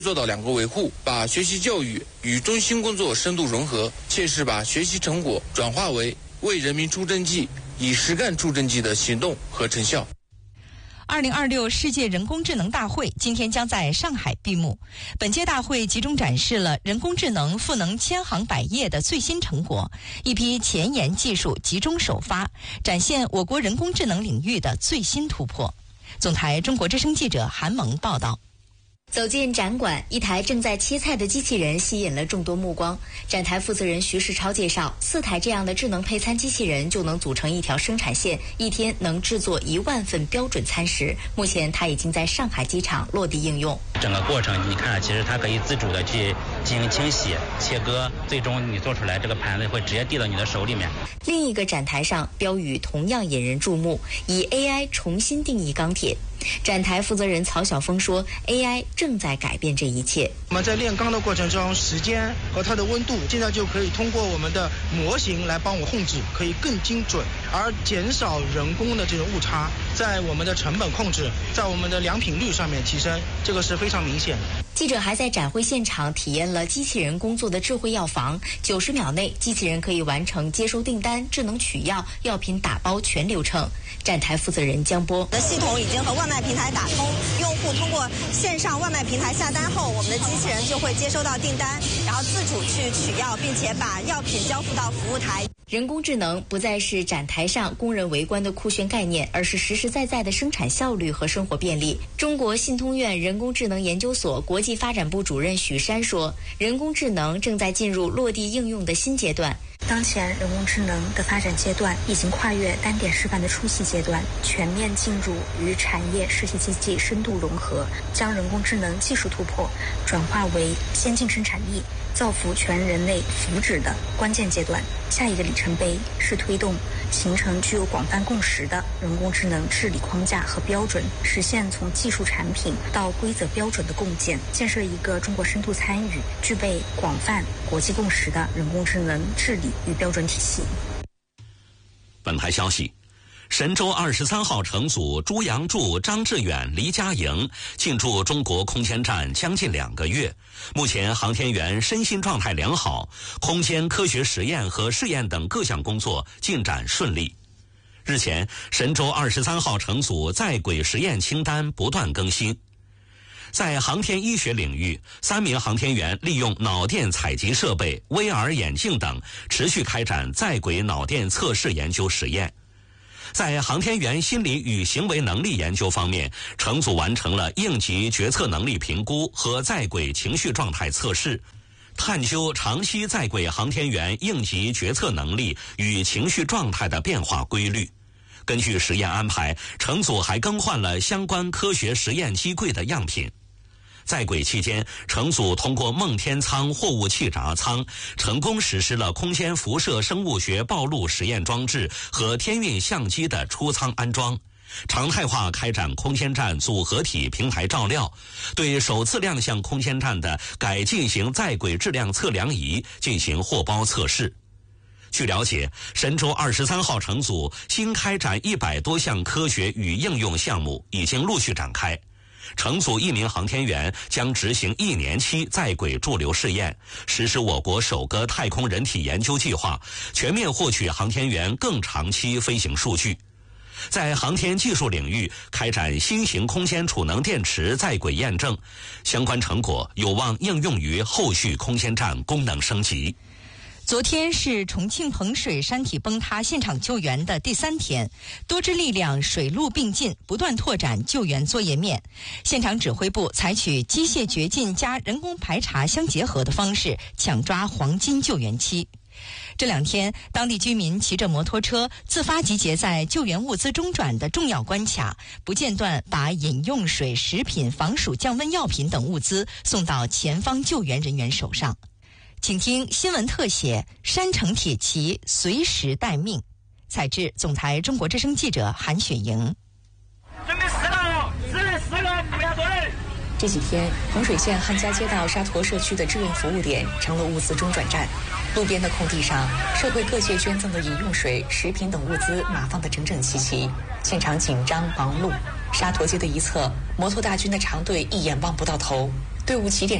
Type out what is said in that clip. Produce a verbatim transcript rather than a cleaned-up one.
做到两个维护，把学习教育与中心工作深度融合，切实把学习成果转化为为人民出政绩、以实干出政绩的行动和成效。 二零二六世界人工智能大会今天将在上海闭幕。本届大会集中展示了人工智能赋能千行百业的最新成果，一批前沿技术集中首发，展现我国人工智能领域的最新突破。总台中国之声记者韩萌报道。 走进展馆，一台正在切菜的机器人吸引了众多目光。展台负责人徐世超介绍，四台这样的智能配餐机器人就能组成一条生产线，一天能制作一万份标准餐食。目前，它已经在上海机场落地应用。 整个过程你看，其实它可以自主的去进行清洗、切割，最终你做出来这个盘子会直接递到你的手里面。 另一个展台上，标语同样引人注目，以 A I 重新定义钢铁。展台负责人曹晓峰说 ：“A I 正在改变这一切。 我们在炼钢的过程中，时间和它的温度，现在就可以通过我们的模型来帮我控制，可以更精准，而减少人工的这种误差，在我们的成本控制，在我们的良品率上面提升，这个是非常明显的。” 记者还在展会现场体验了机器人工作的智慧药房，九十秒内，机器人可以完成接收订单、智能取药、药品打包全流程。展台负责人江波：“ 的系统已经和外卖平台打通，用户通过线上外卖平台下单后，我们的机器人就会接收到订单，然后自主去取药，并且把药品交付到服务台。” 人工智能不再是展台上供人围观的酷炫概念，而是实实在在的生产效率和生活便利。中国信通院人工智能研究所国际发展部主任许山说：“人工智能正在进入落地应用的新阶段。 当前人工智能的发展阶段已经跨越单点示范的初期阶段，全面进入与产业实体经济深度融合，将人工智能技术突破转化为先进生产力，造福全人类福祉的关键阶段。下一个里程碑是推动形成具有广泛共识的人工智能治理框架和标准，实现从技术产品到规则标准的共建，建设一个中国深度参与、具备广泛国际共识的人工智能治理与标准体系。” 本台消息，神舟二十三号乘组朱杨柱、张志远、黎佳莹进驻中国空间站将近两个月，目前航天员身心状态良好，空间科学实验和试验等各项工作进展顺利。日前，神舟二十三号乘组在轨实验清单不断更新。在航天医学领域，三名航天员利用脑电采集设备、V R 眼镜等，持续开展在轨脑电测试研究实验。在航天员心理与行为能力研究方面，乘组完成了应急决策能力评估和在轨情绪状态测试，探究长期在轨航天员应急决策能力与情绪状态的变化规律。根据实验安排，乘组还更换了相关科学实验机柜的样品。在轨期间，乘组通过梦天舱货物气闸舱成功实施了空间辐射生物学暴露实验装置和天运相机的出舱安装，常态化开展空间站组合体平台照料，对首次亮相空间站的改进型在轨质量测量仪进行货包测试。据了解，神舟二十三号乘组新开展一百多项科学与应用项目已经陆续展开。乘组一名航天员将执行一年期在轨驻留试验，实施我国首个太空人体研究计划，全面获取航天员更长期飞行数据。在航天技术领域开展新型空间储能电池在轨验证，相关成果有望应用于后续空间站功能升级。 昨天是重庆彭水山体崩塌现场救援的第三天，多支力量水陆并进，不断拓展救援作业面。现场指挥部采取机械掘进加人工排查相结合的方式，抢抓黄金救援期。这两天，当地居民骑着摩托车自发集结在救援物资中转的重要关卡，不间断把饮用水、食品、防暑降温药品等物资送到前方救援人员手上。请听新闻特写：山城铁骑随时待命。采制总台中国之声记者韩雪莹。 准备四个，四四个不要多人。 这几天，彭水县汉家街道沙坨社区的志愿服务点成了物资中转站。路边的空地上，社会各界捐赠的饮用水、食品等物资码放得整整齐齐，现场紧张忙碌。沙坨街的一侧，摩托大军的长队一眼望不到头。 队伍起点